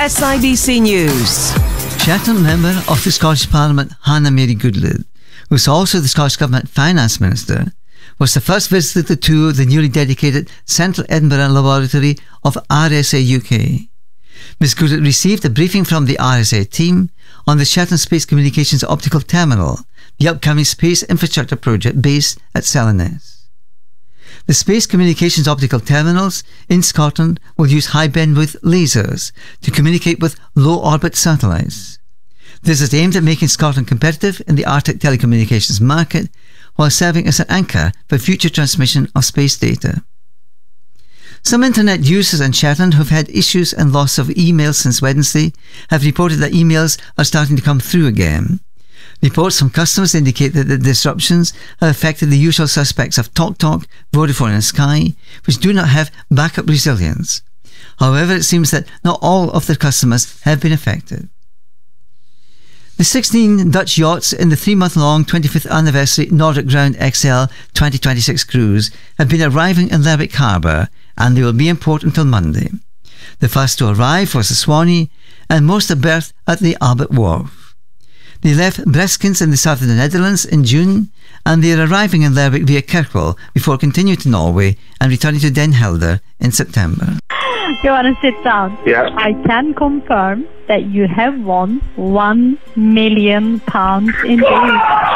SIBC News. Shetland member of the Scottish Parliament, Hannah Mary Goodlad, who is also the Scottish Government Finance Minister, was the first visitor to the newly dedicated Central Edinburgh Laboratory of RSA UK. Ms Goodlad received a briefing from the RSA team on the Shetland Space Communications Optical Terminal, the upcoming space infrastructure project based at Sellerness. The Space Communications Optical Terminals in Scotland will use high bandwidth lasers to communicate with low-orbit satellites. This is aimed at making Scotland competitive in the Arctic telecommunications market while serving as an anchor for future transmission of space data. Some internet users in Shetland who have had issues and loss of emails since Wednesday have reported that emails are starting to come through again. Reports from customers indicate that the disruptions have affected the usual suspects of TalkTalk, Vodafone and Sky, which do not have backup resilience. However, it seems that not all of their customers have been affected. The 16 Dutch yachts in the 3-month-long 25th anniversary Nordic Ground XL 2026 cruise have been arriving in Lerwick Harbour, and they will be in port until Monday. The first to arrive was the Swanee, and most are berthed at the Albert Wharf. They left Breskens in the south of the Netherlands in June, and they are arriving in Lerwick via Kirkwall before continuing to Norway and returning to Den Helder in September. You want to sit down? Yeah. I can confirm that you have won £1 million indeed.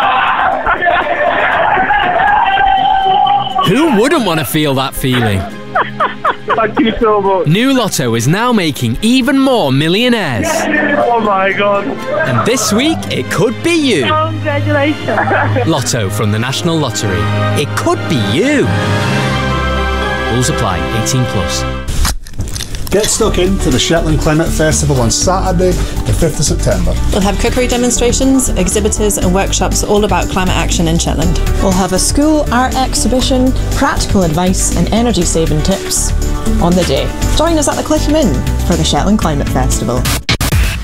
Who wouldn't want to feel that feeling? Thank you so much. New Lotto is now making even more millionaires. Oh my God. And this week, it could be you. Congratulations. Lotto from the National Lottery. It could be you. Rules apply. 18 plus. Get stuck into the Shetland Climate Festival on Saturday, the 5th of September. We'll have cookery demonstrations, exhibitors and workshops all about climate action in Shetland. We'll have a school art exhibition, practical advice and energy saving tips on the day. Join us at the Cliff Inn for the Shetland Climate Festival.